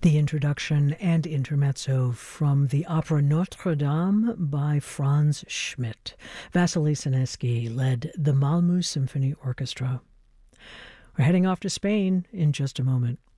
The introduction and intermezzo from the opera Notre Dame by Franz Schmidt. Vasily Sineski led the Malmö Symphony Orchestra. We're heading off to Spain in just a moment.